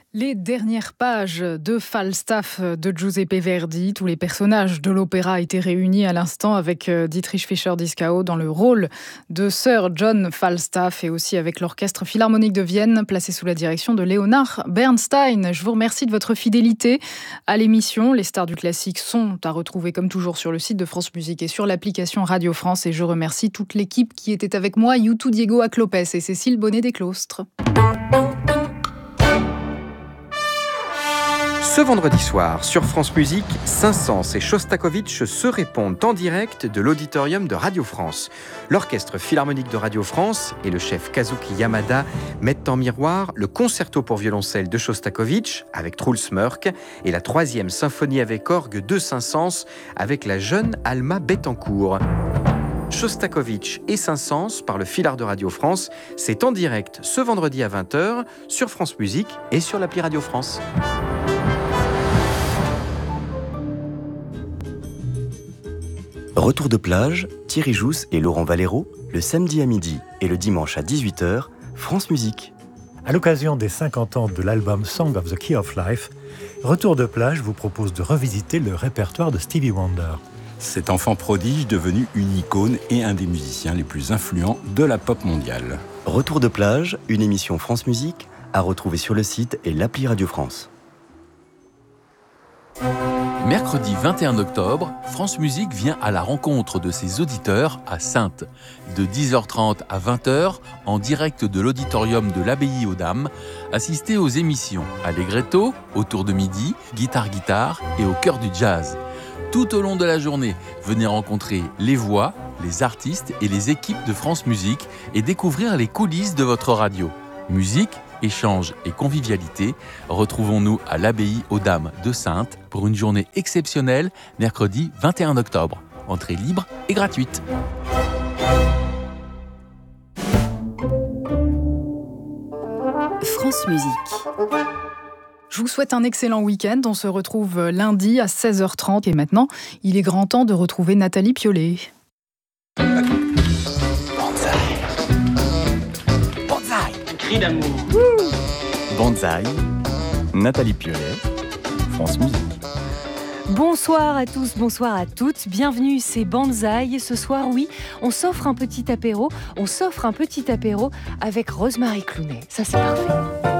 Les dernières pages de Falstaff de Giuseppe Verdi, tous les personnages de l'opéra étaient réunis à l'instant avec Dietrich Fischer-Dieskau dans le rôle de Sir John Falstaff et aussi avec l'Orchestre Philharmonique de Vienne placé sous la direction de Leonard Bernstein. Je vous remercie de votre fidélité à l'émission. Les stars du classique sont à retrouver comme toujours sur le site de France Musique et sur l'application Radio France et je remercie toute l'équipe qui était avec moi, Youtou Diego Aclopes et Cécile Bonnet-Desclostres. Ce vendredi soir, sur France Musique, Saint-Saëns et Chostakovitch se répondent en direct de l'auditorium de Radio France. L'Orchestre Philharmonique de Radio France et le chef Kazuki Yamada mettent en miroir le concerto pour violoncelle de Chostakovitch avec Truls Mörk et la 3e symphonie avec orgue de Saint-Saëns avec la jeune Alma Bettencourt. Chostakovitch et Saint-Saëns par le Philhar de Radio France, c'est en direct ce vendredi à 20h sur France Musique et sur l'appli Radio France. Retour de plage, Thierry Jousse et Laurent Valero, le samedi à midi et le dimanche à 18h, France Musique. À l'occasion des 50 ans de l'album Song of the Key of Life, Retour de plage vous propose de revisiter le répertoire de Stevie Wonder. Cet enfant prodige devenu une icône et un des musiciens les plus influents de la pop mondiale. Retour de plage, une émission France Musique, à retrouver sur le site et l'appli Radio France. Mercredi 21 octobre, France Musique vient à la rencontre de ses auditeurs à Saintes. De 10h30 à 20h, en direct de l'auditorium de l'Abbaye aux Dames, assistez aux émissions Allegretto, autour de midi, Guitare et au cœur du jazz. Tout au long de la journée, venez rencontrer les voix, les artistes et les équipes de France Musique et découvrir les coulisses de votre radio. Musique, échange et convivialité, retrouvons-nous à l'Abbaye aux Dames de Saintes pour une journée exceptionnelle, mercredi 21 octobre. Entrée libre et gratuite. France Musique. Je vous souhaite un excellent week-end. On se retrouve lundi à 16h30 et maintenant, il est grand temps de retrouver Nathalie Piollet. Cri d'amour. Banzai, Nathalie Piollet, France Musique. Bonsoir à tous, bonsoir à toutes, bienvenue, c'est Banzai. Ce soir, oui, on s'offre un petit apéro avec Rosemary Clooney. Ça, c'est parfait.